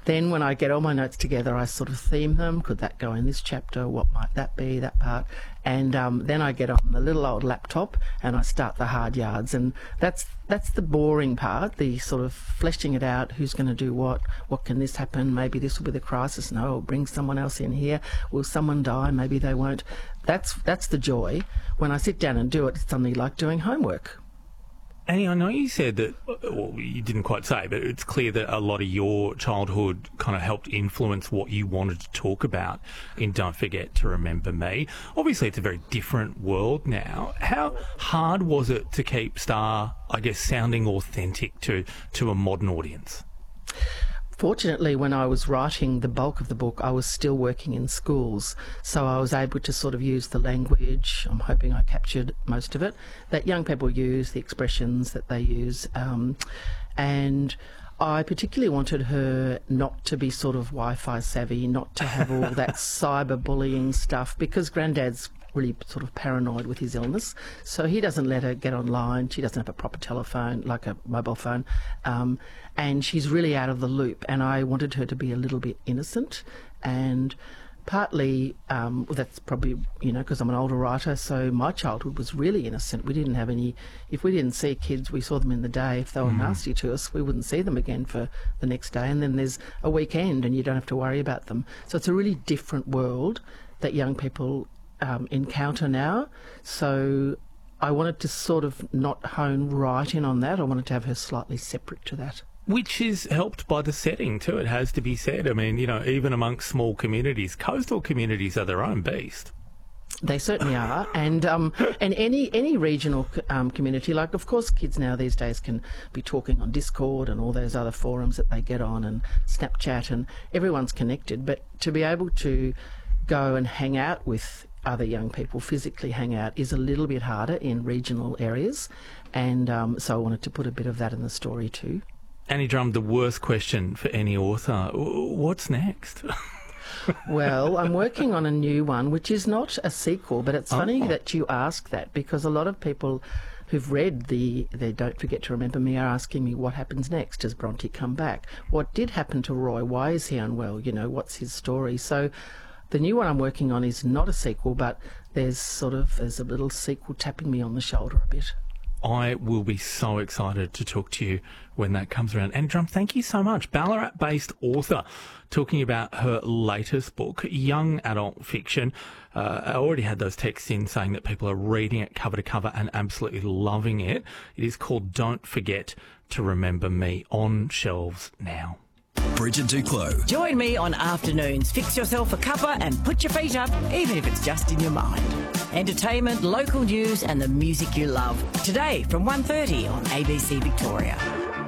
Then when I get all my notes together, I sort of theme them. Could that go in this chapter? What might that be, that part? And then I get on the little old laptop and I start the hard yards. And that's the boring part, the sort of fleshing it out. Who's going to do what can this happen? Maybe this will be the crisis. No, I'll bring someone else in here. Will someone die? Maybe they won't. That's the joy. When I sit down and do it, it's suddenly like doing homework. Annie, I know you said that, well, you didn't quite say, but it's clear that a lot of your childhood kind of helped influence what you wanted to talk about in Don't Forget to Remember Me. Obviously, it's a very different world now. How hard was it to keep Star, I guess, sounding authentic to a modern audience? Fortunately, when I was writing the bulk of the book, I was still working in schools, so I was able to sort of use the language, I'm hoping I captured most of it, that young people use, the expressions that they use, and I particularly wanted her not to be sort of Wi-Fi savvy, not to have all that cyberbullying stuff, because Granddad's really sort of paranoid with his illness, so he doesn't let her get online. She doesn't have a proper telephone, like a mobile phone, and she's really out of the loop, and I wanted her to be a little bit innocent, and partly that's probably, because I'm an older writer, so my childhood was really innocent. We didn't have any, if we didn't see kids, we saw them in the day. If they were nasty to us, we wouldn't see them again for the next day, and then there's a weekend and you don't have to worry about them. So it's a really different world that young people encounter now, so I wanted to sort of not hone right in on that. I wanted to have her slightly separate to that. Which is helped by the setting too, it has to be said. I mean, even amongst small communities, coastal communities are their own beast. They certainly are, and any regional community, like of course kids now these days can be talking on Discord and all those other forums that they get on, and Snapchat, and everyone's connected, but to be able to go and hang out with other young people, physically hang out, is a little bit harder in regional areas, and so I wanted to put a bit of that in the story too. Annie Drum, the worst question for any author, what's next? Well, I'm working on a new one, which is not a sequel, but it's funny that you ask that, because a lot of people who've read the Don't Forget to Remember Me are asking me, what happens next? Does Bronte come back? What did happen to Roy? Why is he unwell? What's his story? So the new one I'm working on is not a sequel, but there's a little sequel tapping me on the shoulder a bit. I will be so excited to talk to you when that comes around. And Drum, thank you so much. Ballarat-based author talking about her latest book, young adult fiction. I already had those texts in saying that people are reading it cover to cover and absolutely loving it. It is called Don't Forget to Remember Me, on shelves now. Bridget Duclos. Join me on Afternoons. Fix yourself a cuppa and put your feet up, even if it's just in your mind. Entertainment, local news and the music you love. Today from 1:30 on ABC Victoria.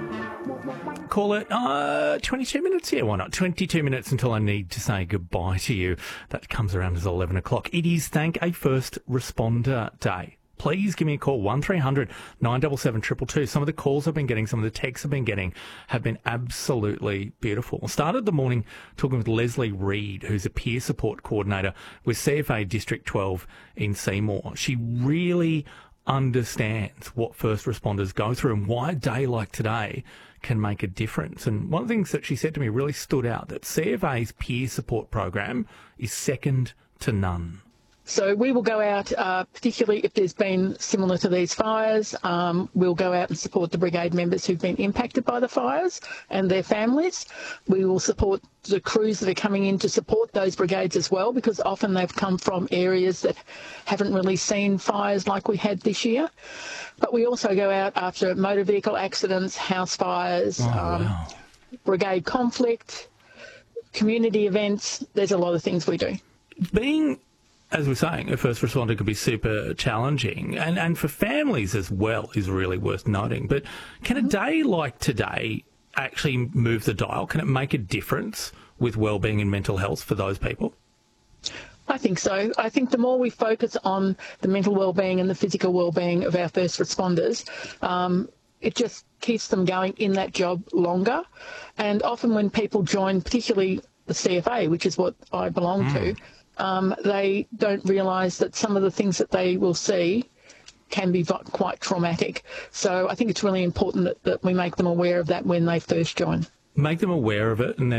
Call it 22 minutes. Yeah, why not? 22 minutes until I need to say goodbye to you. That comes around as 11 o'clock. It is Thank a First Responder Day. Please give me a call, 1300 977 222. Some of the calls I've been getting, some of the texts I've been getting have been absolutely beautiful. I started the morning talking with Leslie Reid, who's a peer support coordinator with CFA District 12 in Seymour. She really understands what first responders go through and why a day like today can make a difference. And one of the things that she said to me really stood out, that CFA's peer support program is second to none. So we will go out, particularly if there's been similar to these fires, we'll go out and support the brigade members who've been impacted by the fires and their families. We will support the crews that are coming in to support those brigades as well, because often they've come from areas that haven't really seen fires like we had this year. But we also go out after motor vehicle accidents, house fires, brigade conflict, community events. There's a lot of things we do. Being, as we're saying, a first responder can be super challenging, and for families as well is really worth noting. But can a day like today actually move the dial? Can it make a difference with wellbeing and mental health for those people? I think so. I think the more we focus on the mental wellbeing and the physical wellbeing of our first responders, it just keeps them going in that job longer. And often when people join, particularly the CFA, which is what I belong to, they don't realise that some of the things that they will see can be quite traumatic. So I think it's really important that we make them aware of that when they first join. Make them aware of it, and then